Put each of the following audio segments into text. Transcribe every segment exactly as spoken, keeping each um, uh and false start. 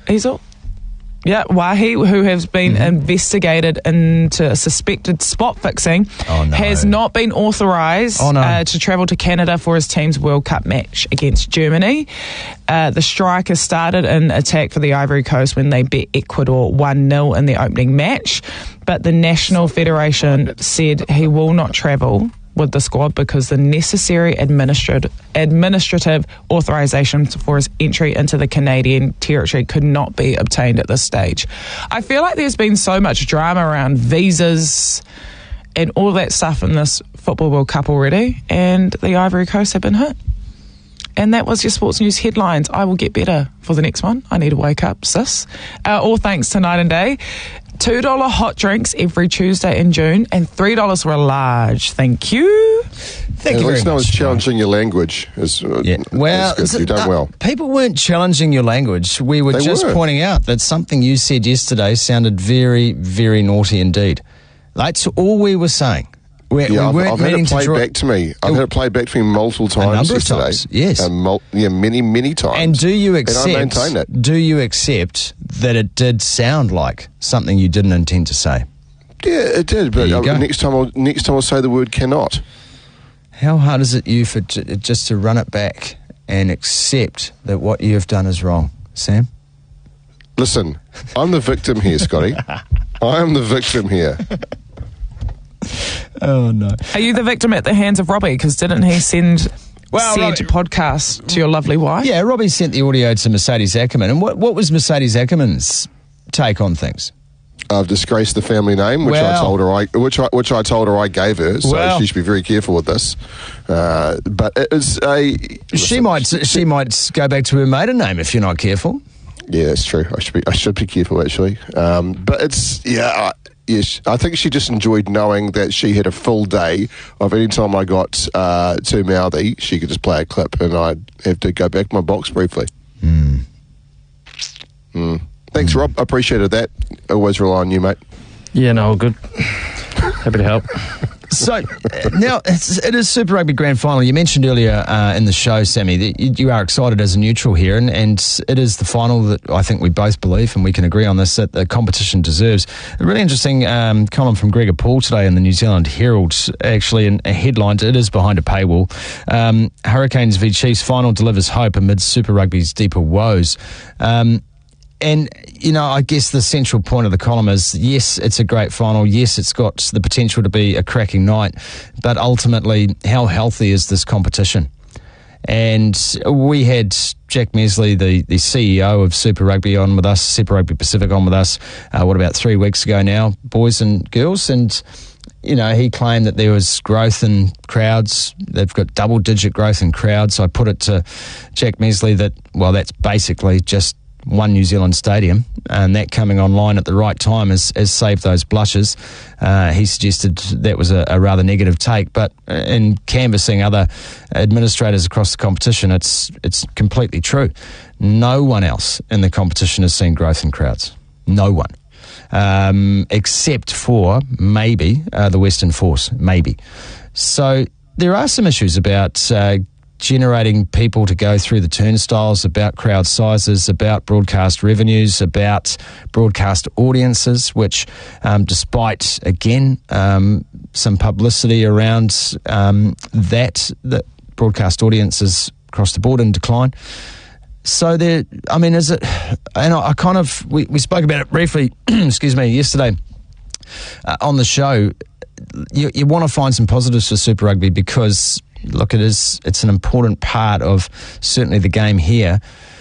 He's all... Yeah, Wahi, who has been Mm-hmm. investigated into suspected spot fixing, Oh, no. has not been authorised Oh, no. uh, to travel to Canada for his team's World Cup match against Germany. Uh, the striker started an attack for the Ivory Coast when they beat Ecuador one nil in the opening match, but the National Federation said he will not travel with the squad because the necessary administrative administrative authorization for his entry into the Canadian territory could not be obtained at this stage. I feel like there's been so much drama around visas and all that stuff in this Football World Cup already, and the Ivory Coast have been hit. And that was your sports news headlines. I will get better for the next one. I need to wake up, sis. Uh, all thanks to Night and Day. two dollars hot drinks every Tuesday in June and three dollars for a large. Thank you. Thank At you very least no much. one's challenging your language. Is, uh, Yeah. Well, is good. You've done uh, well. People weren't challenging your language. We were They just were. pointing out that something you said yesterday sounded very, very naughty indeed. That's all we were saying. We, Yeah, we I've, weren't I've had meaning it to played draw. back to me. I've had it played back to me multiple times number of yesterday. times, yes. Uh, mul- yeah, many, many times. And do you accept? And I maintain it. Do you accept that it did sound like something you didn't intend to say? Yeah, it did. But There you uh, go. next time, I'll, next time I'll say the word cannot. How hard is it you for j- just to run it back and accept that what you have done is wrong, Sam? Listen, I'm the victim here, Scotty. I am the victim here. Oh no. Are you the victim at the hands of Robbie? Because didn't he send Well, said Robbie- podcast to your lovely wife? Yeah, Robbie sent the audio to Mercedes Ackerman. And what, what was Mercedes Ackerman's take on things? I've disgraced the family name, which I Well. told her I, which I, which I told her I gave her. So Well. she should be very careful with this. Uh, but it is a. She listen, might she might go back to her maiden name if you're not careful. Yeah, that's true. I should be. I should be careful actually. Um, but it's yeah. I, Yes, I think she just enjoyed knowing that she had a full day of any time I got uh, too mouthy, she could just play a clip and I'd have to go back to my box briefly. Mm. Mm. Thanks, Mm. Rob. I appreciated that. Always rely on you, mate. Yeah, no, all good. Happy to help. So uh, now it's, it is Super Rugby Grand Final. You mentioned earlier uh, in the show, Sammy, that you, you are excited as a neutral here, and, and it is the final that I think we both believe, and we can agree on this, that the competition deserves. A really interesting um, column from Gregor Paul today in the New Zealand Herald, actually, in a headline. It is behind a paywall. Um, Hurricanes v Chiefs final delivers hope amid Super Rugby's deeper woes. Um, And, you know, I guess the central point of the column is, yes, it's a great final. Yes, it's got the potential to be a cracking night. But ultimately, how healthy is this competition? And we had Jack Mesley, the, the C E O of Super Rugby, on with us, Super Rugby Pacific on with us, uh, what, about three weeks ago now, boys and girls. And, you know, he claimed that there was growth in crowds. They've got double-digit growth in crowds. I put it to Jack Mesley that, well, that's basically just one New Zealand stadium, and that coming online at the right time has, has saved those blushes. Uh, he suggested that was a, a rather negative take, but in canvassing other administrators across the competition, it's it's completely true. No one else in the competition has seen growth in crowds. No one. Um, except for maybe uh, the Western Force, maybe. So there are some issues about uh, generating people to go through the turnstiles, about crowd sizes, about broadcast revenues, about broadcast audiences, which um, despite, again, um, some publicity around um, that, that broadcast audiences across the board in decline. So there, I mean, is it, and I, I kind of, we, we spoke about it briefly, excuse me, yesterday uh, on the show. You, you want to find some positives for Super Rugby because, look, it is, it's an important part of certainly the game here.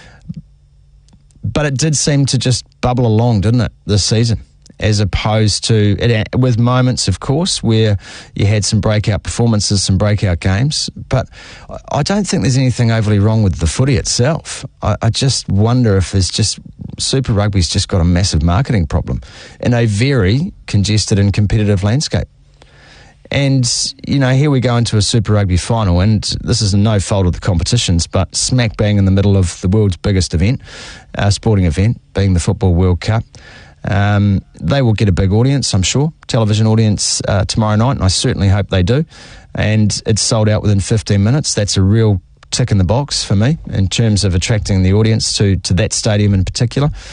But it did seem to just bubble along, didn't it, this season? As opposed to, it, with moments, of course, where you had some breakout performances, some breakout games. But I don't think there's anything overly wrong with the footy itself. I, I just wonder if there's just, Super Rugby's just got a massive marketing problem in a very congested and competitive landscape. And, you know, here we go into a Super Rugby final, and this is no fault of the competitions, but smack bang in the middle of the world's biggest event, uh, sporting event, being the Football World Cup. Um, they will get a big audience, I'm sure, television audience uh, tomorrow night, and I certainly hope they do. And it's sold out within fifteen minutes. That's a real tick in the box for me in terms of attracting the audience to, to that stadium in particular.